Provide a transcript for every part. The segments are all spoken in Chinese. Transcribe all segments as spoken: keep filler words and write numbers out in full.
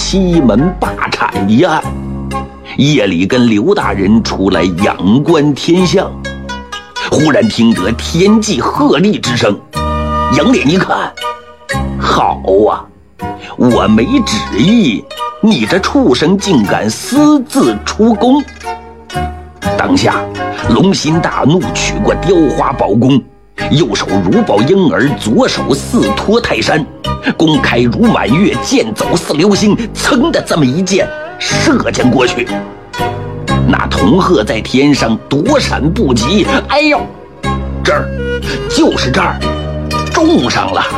西门霸产一案，夜里跟刘大人出来仰观天象，忽然听得天际鹤唳之声，仰脸一看，好啊，我没旨意，你这畜生竟敢私自出宫！当下龙心大怒，取过雕花宝弓，右手如抱婴儿，左手似托泰山，弓开如满月，箭走似流星，噌的这么一箭射将过去。那铜鹤在天上躲闪不及，哎呦，这儿就是这儿，中上了。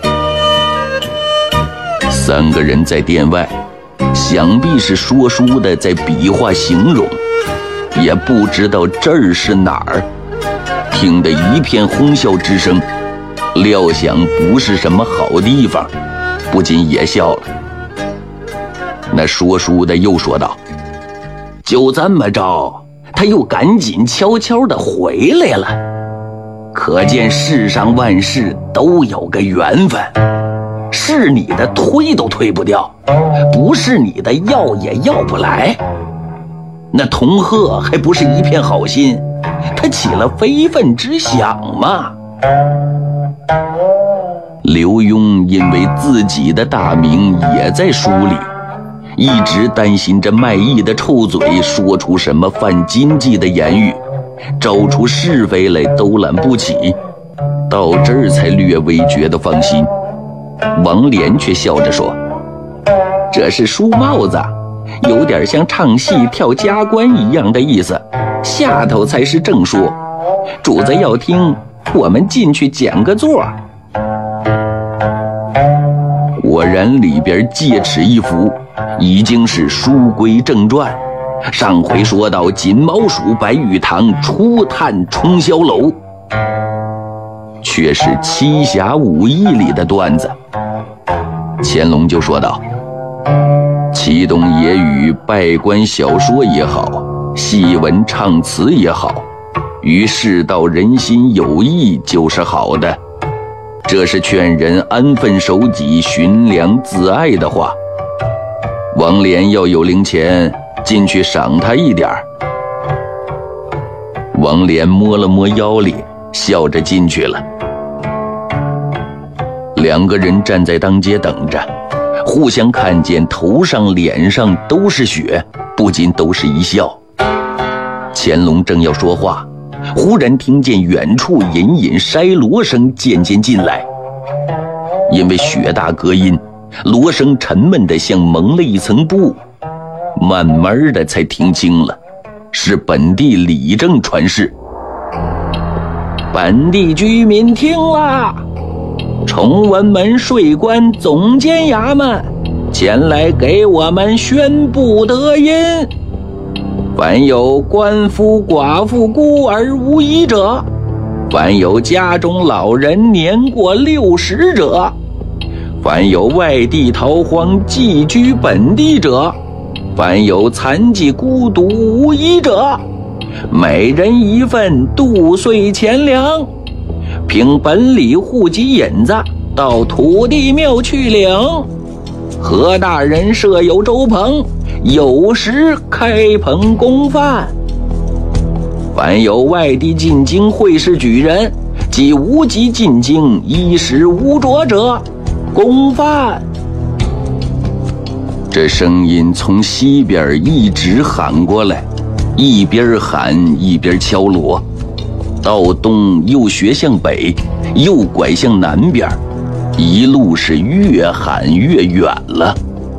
三个人在殿外，想必是说书的在比划形容，也不知道这儿是哪儿，听得一片哄笑之声，料想不是什么好地方，不禁也笑了。那说书的又说道：就这么着，他又赶紧悄悄地回来了，可见世上万事都有个缘分，是你的推都推不掉，不是你的要也要不来。那铜鹤还不是一片好心，他起了非分之想嘛。刘墉因为自己的大名也在书里，一直担心着卖艺的臭嘴说出什么犯禁忌的言语，招出是非来都揽不起，到这儿才略微觉得放心。王莲却笑着说：这是梳帽子，有点像唱戏跳家官一样的意思，下头才是正说。主子要听，我们进去捡个座。果然里边戒尺一幅，已经是书归正传。上回说到锦毛鼠白玉堂初探冲霄楼，却是七侠五义里的段子。乾隆就说道：启动野语拜官小说也好，戏文唱词也好，于世道人心有益就是好的，这是劝人安分守己、寻良自爱的话。王莲要有零钱，进去赏他一点儿。王莲摸了摸腰里，笑着进去了。两个人站在当街等着，互相看见头上脸上都是血，不禁都是一笑。乾隆正要说话，忽然听见远处隐隐筛锣声渐渐进来，因为雪大隔音，锣声沉闷得像蒙了一层布，慢慢的才听清了，是本地理政传事。本地居民听啦，崇文门税关总监衙门前来给我们宣布得音，凡有官夫寡妇孤儿无遗者，凡有家中老人年过六十者，凡有外地逃荒寄居本地者，凡有残疾孤独无依者，每人一份度岁钱粮，凭本里户籍引子到土地庙去领。何大人设有粥棚，有时开棚供饭。凡有外地进京会试举人及无籍进京衣食无着者，供饭。这声音从西边一直喊过来，一边喊一边敲锣，到东又学向北，又拐向南边，一路是越喊越远了。